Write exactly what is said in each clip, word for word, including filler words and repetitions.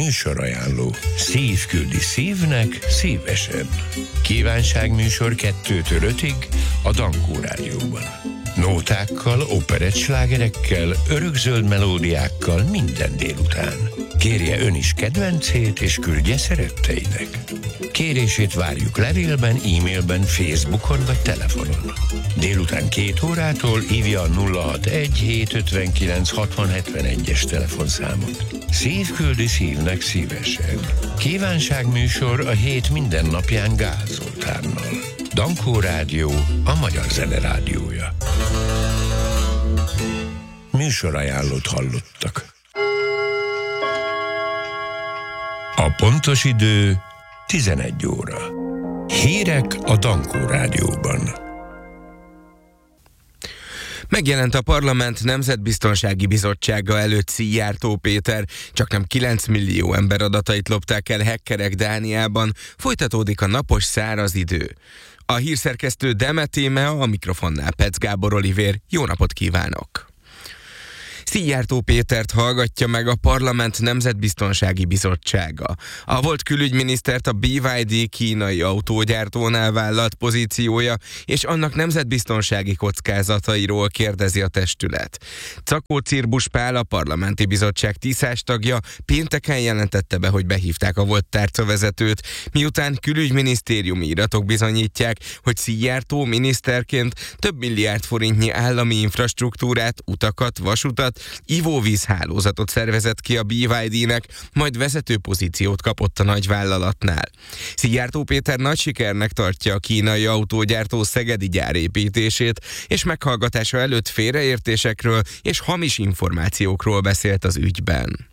Műsorajánló. Szív küldi szívnek szívesen. Kívánságműsor kettőtől ötig a Dankó Rádióban. Nótákkal, operettslágerekkel, örökzöld melódiákkal minden délután. Kérje ön is kedvencét, és küldje szeretteinek. Kérését várjuk levélben, e-mailben, Facebookon vagy telefonon. Délután két órától hívja a nulla hatvanegy hétszázötvenkilenc hatvan hetvenegy-es telefonszámot. Szív küldi szívnek szívesen. Kívánságműsor a hét minden napján Gál Zoltánnal. Dankó Rádió, a magyar zene rádiója. Műsorajánlót hallottak. A pontos idő tizenegy óra. Hírek a Dankó Rádióban. Megjelent a Parlament Nemzetbiztonsági Bizottsága előtt Szijjártó Péter, csaknem kilenc millió ember adatait lopták el hackerek Dániában, folytatódik a napos száraz idő. A hírszerkesztő Demet Tímea, a mikrofonnál Pec Gábor Olivér. Jó napot kívánok! Szijjártó Pétert hallgatja meg a Parlament Nemzetbiztonsági Bizottsága. A volt külügyminisztert a bé vé dé kínai autógyártónál vállalt pozíciója és annak nemzetbiztonsági kockázatairól kérdezi a testület. Czakó Cirbusz Pál, a Parlamenti Bizottság tízás tagja pénteken jelentette be, hogy behívták a volt tárcavezetőt, miután külügyminisztériumi iratok bizonyítják, hogy Szijjártó miniszterként több milliárd forintnyi állami infrastruktúrát, utakat, vasutat, ivóvízhálózatot szervezett ki a bé vé dének, majd vezető pozíciót kapott a nagyvállalatnál. Szijjártó Péter nagy sikernek tartja a kínai autógyártó szegedi gyárépítését, és meghallgatása előtt félreértésekről és hamis információkról beszélt az ügyben.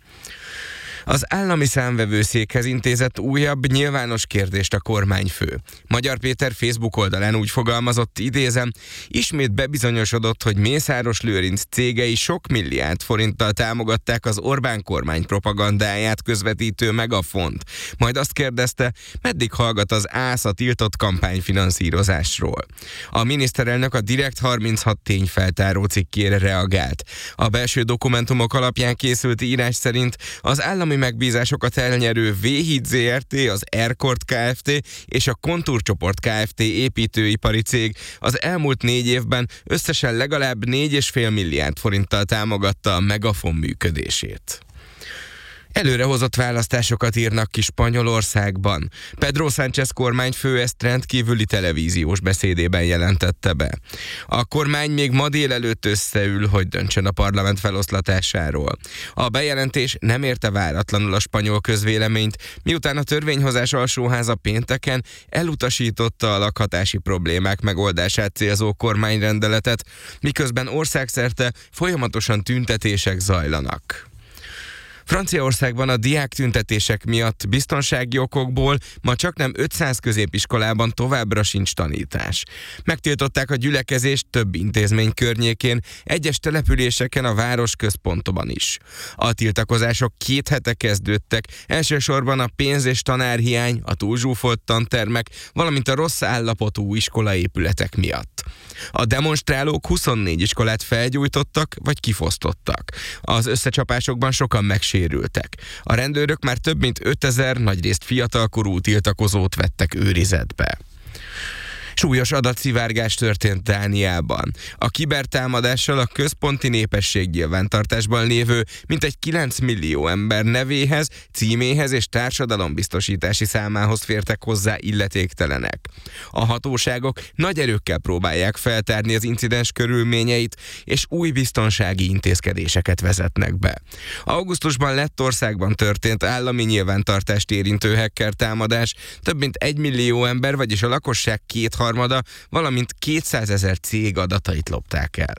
Az állami számvevőszékhez intézett újabb nyilvános kérdést a kormányfő. Magyar Péter Facebook oldalán úgy fogalmazott, idézem, ismét bebizonyosodott, hogy Mészáros Lőrinc cégei sok milliárd forinttal támogatták az Orbán kormány propagandáját közvetítő Megafont. Majd azt kérdezte, meddig hallgat az ÁSZ a tiltott kampányfinanszírozásról. A miniszterelnök a Direkt harminchat tényfeltáró cikkére reagált. A belső dokumentumok alapján készült írás szerint az állami megbízásokat elnyerő V-Híd zé er té, az Erkort Kft. És a Kontúrcsoport Kft. Építőipari cég az elmúlt négy évben összesen legalább négy egész öt milliárd forinttal támogatta a Megafon működését. Előrehozott választásokat írnak ki Spanyolországban. Pedro Sánchez kormányfő ezt rendkívüli televíziós beszédében jelentette be. A kormány még ma délelőtt összeül, hogy döntsön a parlament feloszlatásáról. A bejelentés nem érte váratlanul a spanyol közvéleményt, miután a törvényhozás alsóháza pénteken elutasította a lakhatási problémák megoldását célzó kormányrendeletet, miközben országszerte folyamatosan tüntetések zajlanak. Franciaországban a diáktüntetések miatt biztonsági okokból ma csaknem ötszáz középiskolában továbbra sincs tanítás. Megtiltották a gyülekezést több intézmény környékén, egyes településeken a város központban is. A tiltakozások két hete kezdődtek, elsősorban a pénz- és tanárhiány, a túlzsúfolt tantermek, valamint a rossz állapotú iskolaépületek miatt. A demonstrálók huszonnégy iskolát felgyújtottak vagy kifosztottak. Az összecsapásokban sokan megsérültek. A rendőrök már több mint ötezer, nagyrészt fiatalkorú tiltakozót vettek őrizetbe. Súlyos adatszivárgás történt Dániában. A kibertámadással a központi népességnyilvántartásban lévő mintegy kilenc millió ember nevéhez, címéhez és társadalombiztosítási számához fértek hozzá illetéktelenek. A hatóságok nagy erőkkel próbálják feltárni az incidens körülményeit, és új biztonsági intézkedéseket vezetnek be. Augusztusban Lettországban történt állami nyilvántartást érintő hacker támadás, több mint egy millió ember, vagyis a lakosság kétharmada, valamint kétszázezer cég adatait lopták el.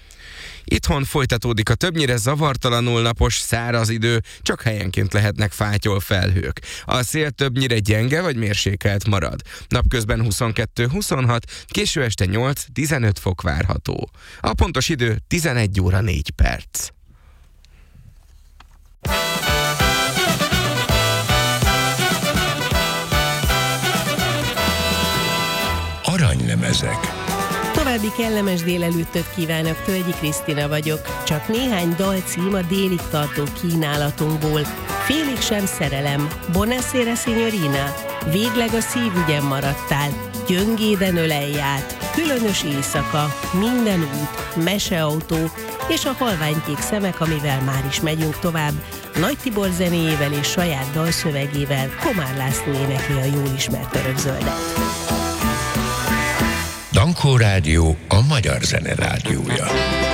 Itthon folytatódik a többnyire zavartalanul napos száraz idő, csak helyenként lehetnek fátyolfelhők. A szél többnyire gyenge vagy mérsékelt marad. Napközben huszonkettő huszonhat, késő este nyolc-tizenöt fok várható. A pontos idő tizenegy óra négy perc. Aranylemezek. További kellemes délelőttöt kívánok, Tölgyi Krisztina vagyok. Csak néhány dalcím a délig tartó kínálatunkból. Félig sem szerelem, Buonasera signorina, végleg a szívügyen maradtál, gyöngéden ölelj át, különös éjszaka, minden út, meseautó és a halványkék szemek, amivel már is megyünk tovább. Nagy Tibor zenéjével és saját dalszövegével Komár László énekli a jól ismert Örökzöldet. Dankó Rádió a magyar zene rádiója.